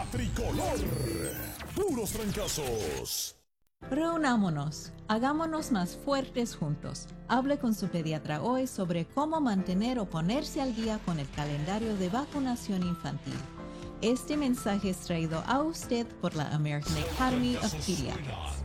tricolor. Puros trancazos. Reunámonos, hagámonos más fuertes juntos. Hable con su pediatra hoy sobre cómo mantener o ponerse al día con el calendario de vacunación infantil. Este mensaje es traído a usted por la American Academy of Pediatrics.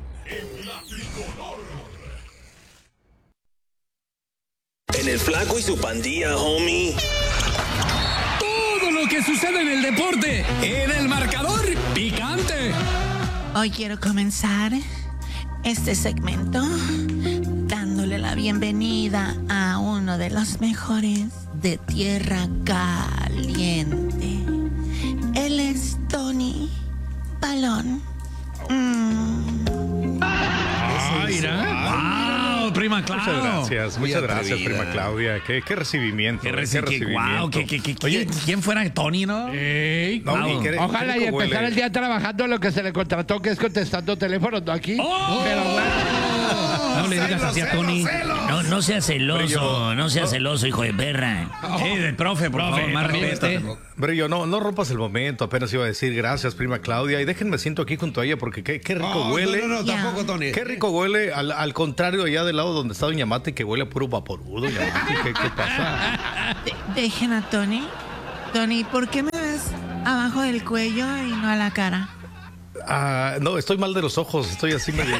En el Flaco y su pandilla, homie. Todo lo que sucede en el deporte, en el marcador picante. Hoy quiero comenzar este segmento dándole la bienvenida a uno de los mejores de Tierra Caliente. Él es Tony Balón. ¡Wow, prima Claudia! Muchas gracias, prima Claudia. Qué recibimiento. Qué recibimiento. Oye, ¿quién fuera Tony, no? No, Ojalá y empezar el día trabajando lo que se le contrató, que es contestando teléfonos, ¿no? Aquí. Pero No le digas así a Tony. No seas celoso, no seas celoso, hijo de perra. Del profe, por favor, más respeto. Brillo, no rompas el momento. Apenas iba a decir gracias, prima Claudia. Y déjenme siento aquí junto a ella porque qué rico huele. No, tampoco, Tony. Qué rico huele. Al contrario, allá del lado donde está Doña Mati, que huele a puro vaporudo. Doña Mati, ¿qué pasa? Dejen a Tony. Tony, ¿por qué me ves abajo del cuello y no a la cara? No, estoy mal de los ojos. Estoy así medio...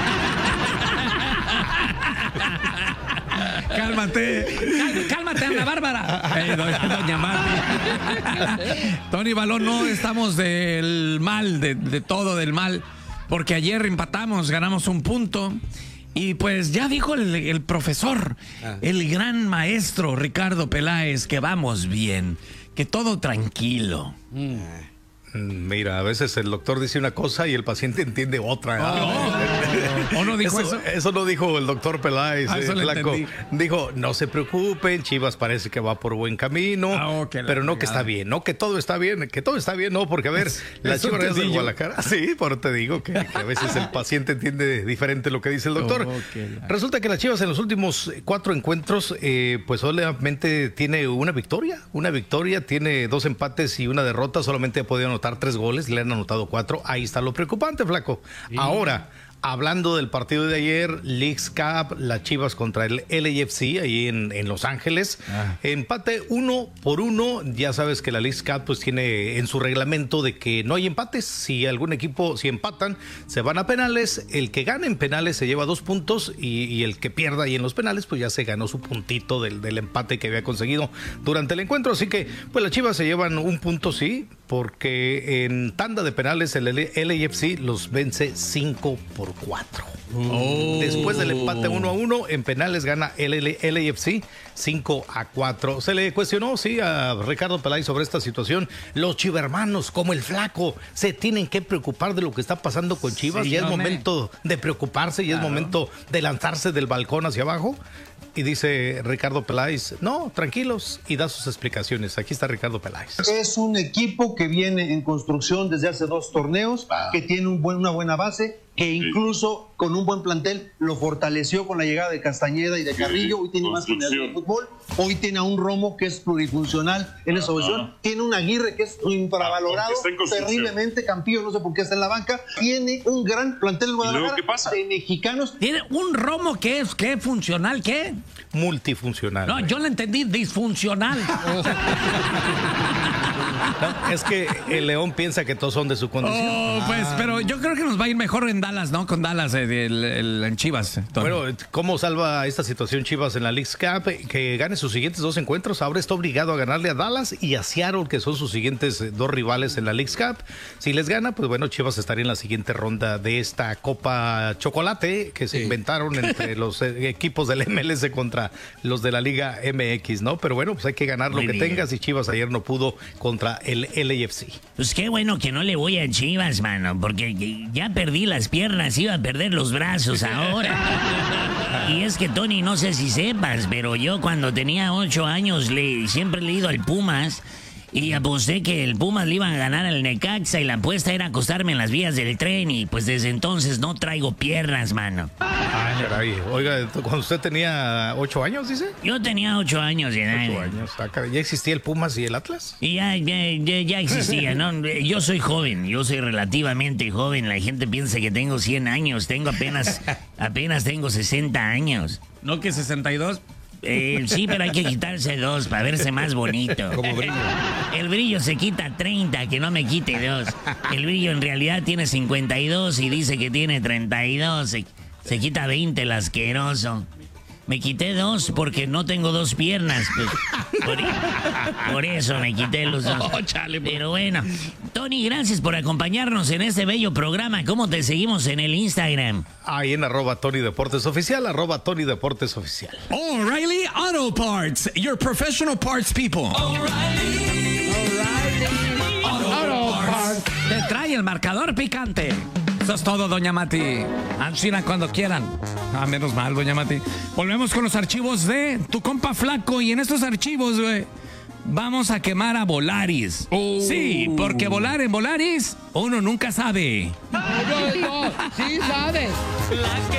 Cálmate, Ana Bárbara. Doña Mati. Tony Balón, no estamos del mal, de todo del mal, porque ayer empatamos, ganamos un punto. Y pues ya dijo el profesor, el gran maestro Ricardo Peláez, que vamos bien, que todo tranquilo. Mira, a veces el doctor dice una cosa y el paciente entiende otra. ¿O no dijo eso? Eso no dijo el doctor Peláez. Eso le entendí. Dijo, no se preocupen, Chivas parece que va por buen camino, pero no que está bien, no que todo está bien, no, porque a ver, la Chivas de Guadalajara, sí, por eso te digo que a veces el paciente entiende diferente lo que dice el doctor. Resulta que las Chivas en los últimos 4 encuentros, pues solamente tiene una victoria, tiene 2 empates y una derrota, solamente ha podido anotar 3 goles, le han anotado 4. Ahí está lo preocupante, flaco. Sí. Ahora, hablando del partido de ayer, Leagues Cup, las Chivas contra el LAFC, ahí en Los Ángeles. Empate 1-1. Ya sabes que la Leagues Cup pues tiene en su reglamento de que no hay empates. Si algún equipo, si empatan, se van a penales. El que gane en penales se lleva 2 puntos y el que pierda ahí en los penales, pues ya se ganó su puntito del empate que había conseguido durante el encuentro. Así que, pues las Chivas se llevan 1 punto, sí, porque en tanda de penales el LAFC los vence 5-4. Después del empate 1-1, en penales gana el LAFC 5-4. Se le cuestionó, sí, a Ricardo Peláez sobre esta situación. Los chivermanos, como el Flaco, se tienen que preocupar de lo que está pasando con Chivas. Sí, ya es momento de preocuparse, ya es momento de lanzarse del balcón hacia abajo. Y dice Ricardo Peláez, no, tranquilos, y da sus explicaciones. Aquí está Ricardo Peláez. Es un equipo que viene en construcción desde hace 2 torneos, que tiene una buena base, que incluso con un buen plantel lo fortaleció con la llegada de Castañeda y de Carrillo. Hoy tiene más unidades de fútbol. Hoy tiene a un Romo que es plurifuncional en esa posición. Tiene un Aguirre que es infravalorado, terriblemente. Campillo, no sé por qué está en la banca. Tiene un gran plantel en Guadalajara de mexicanos. Tiene un Romo que es, ¿qué? ¿Funcional? ¿Qué? Multifuncional. No, yo le entendí disfuncional. No, es que el León piensa que todos son de su condición. Pues, pero yo creo que nos va a ir mejor en Dallas, ¿no? Con Dallas, en Chivas. Bueno, ¿cómo salva esta situación Chivas en la Leagues Cup? Que gane sus siguientes 2 encuentros. Ahora está obligado a ganarle a Dallas y a Seattle, que son sus siguientes 2 rivales en la Leagues Cup. Si les gana, pues bueno, Chivas estaría en la siguiente ronda de esta Copa Chocolate que se inventaron entre los equipos del MLS contra los de la Liga MX, ¿no? Pero bueno, pues hay que ganar lo que tengas y Chivas ayer no pudo contra el LAFC. Pues qué bueno que no le voy a Chivas, mano, porque ya perdí las piernas, iba a perder los brazos ahora. Y es que, Tony, no sé si sepas, pero yo cuando tenía 8 años siempre he ido al Pumas y aposté que el Pumas le iban a ganar al Necaxa y la apuesta era acostarme en las vías del tren y pues desde entonces no traigo piernas, mano. Ay, caray. Oiga, cuando usted tenía 8 años, dice. Yo tenía 8 años de edad. 8 años. ¿Ya existía el Pumas y el Atlas? Y ya existía, ¿no? Yo soy joven, yo soy relativamente joven. La gente piensa que tengo 100 años, apenas tengo 60 años. ¿No que 62? Sí, pero hay que quitarse 2 para verse más bonito. Como brillo. El brillo se quita 30, que no me quite 2. El brillo en realidad tiene 52 y dice que tiene 32. Se quita 20 el asqueroso. Me quité 2 porque no tengo 2 piernas. Pues, por eso me quité los 2. Oh, chale, pero bueno, Tony, gracias por acompañarnos en este bello programa. ¿Cómo te seguimos en el Instagram? Ahí en @TonyDeportesOficial, @TonyDeportesOficial. O'Reilly Auto Parts, your professional parts people. O'Reilly Auto Parts. Te trae el marcador picante. Eso es todo, doña Mati. Ansina cuando quieran. Menos mal, doña Mati. Volvemos con los archivos de tu compa Flaco. Y en estos archivos, güey, vamos a quemar a Volaris. Sí, porque volar en Volaris, uno nunca sabe. No, sí sabes.